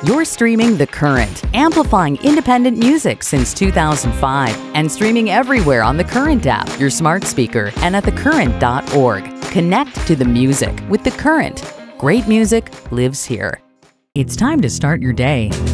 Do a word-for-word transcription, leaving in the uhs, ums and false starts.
You're streaming The Current, amplifying independent music since two thousand five and streaming everywhere on the Current app, your smart speaker, and at the current dot org. Connect to the music with The Current. Great music lives here. It's time to start your day